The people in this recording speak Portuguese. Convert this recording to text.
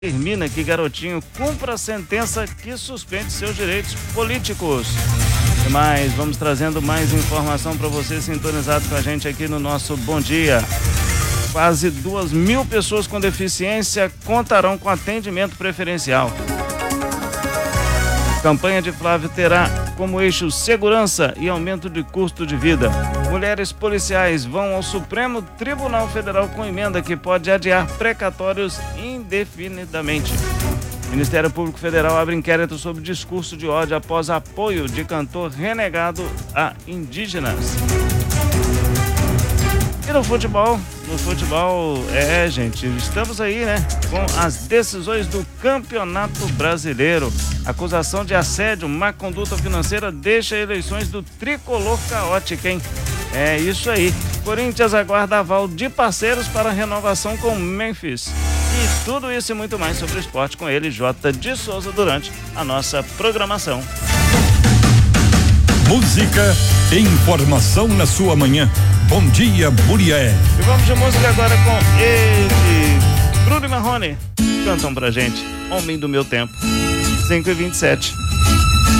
Termina que garotinho cumpra a sentença que suspende seus direitos políticos. E mais, vamos trazendo mais informação para você sintonizado com a gente aqui no nosso Bom Dia. Quase 2.000 pessoas com deficiência contarão com atendimento preferencial. Campanha de Flávio terá como eixo segurança e aumento de custo de vida. Mulheres policiais vão ao Supremo Tribunal Federal com emenda que pode adiar precatórios indefinidamente. Ministério Público Federal abre inquérito sobre discurso de ódio após apoio de cantor renegado a indígenas. E no futebol, gente, estamos aí, né, com as decisões do Campeonato Brasileiro. Acusação de assédio, má conduta financeira deixa eleições do tricolor caótica, hein? É isso aí. Corinthians aguarda aval de parceiros para renovação com Memphis. E tudo isso e muito mais sobre o esporte com ele, J. de Souza, durante a nossa programação. Música e informação na sua manhã. Bom dia, Murié. E vamos de música agora com ele, Bruno e Marrone. Cantam pra gente, Homem do Meu Tempo. 5h27.